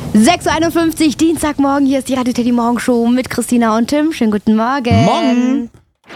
6.51 Uhr, Dienstagmorgen, hier ist die Radio Teddy Morgenshow mit Christina und Tim. Schönen guten Morgen. Morgen.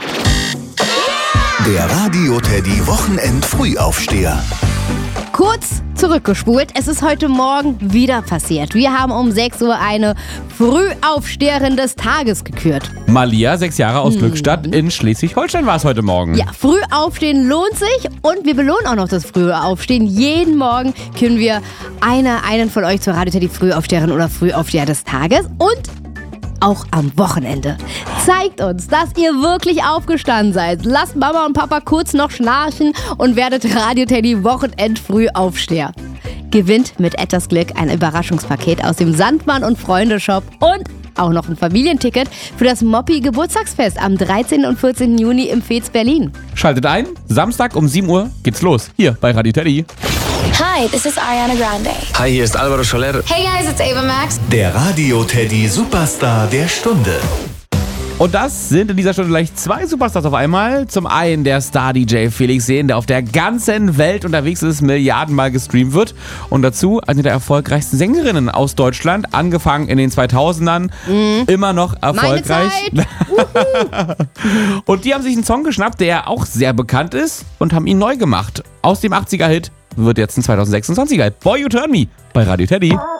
Der Radio Teddy Wochenend-Frühaufsteher. Kurz zurückgespult, es ist heute Morgen wieder passiert. Wir haben um 6 Uhr eine Frühaufsteherin des Tages gekürt. Malia, 6 Jahre aus Glückstadt in Schleswig-Holstein war es heute Morgen. Ja, Frühaufstehen lohnt sich und wir belohnen auch noch das frühe Aufstehen. Jeden Morgen können wir einen von euch zur Radio Teddy Frühaufsteherin oder Frühaufsteher des Tages und auch am Wochenende. Zeigt uns, dass ihr wirklich aufgestanden seid. Lasst Mama und Papa kurz noch schnarchen und werdet Radio Teddy Wochenend-Frühaufsteher. Gewinnt mit etwas Glück ein Überraschungspaket aus dem Sandmann und Freunde Shop und auch noch ein Familienticket für das Moppi Geburtstagsfest am 13. und 14. Juni im Veets Berlin. Schaltet ein, Samstag um 7 Uhr geht's los, hier bei Radio Teddy. Hi, this is Ariana Grande. Hi, hier ist Alvaro Soler. Hey guys, it's Ava Max. Der Radio Teddy Superstar der Stunde. Und das sind in dieser Stunde gleich 2 Superstars auf einmal. Zum einen der Star-DJ Felix Jähn, der auf der ganzen Welt unterwegs ist, Milliardenmal gestreamt wird. Und dazu eine der erfolgreichsten Sängerinnen aus Deutschland, angefangen in den 2000ern, immer noch erfolgreich. Meine Zeit. Und die haben sich einen Song geschnappt, der auch sehr bekannt ist und haben ihn neu gemacht. Aus dem 80er-Hit wird jetzt ein 2026er-Hit. Boy, You Turn Me bei Radio Teddy.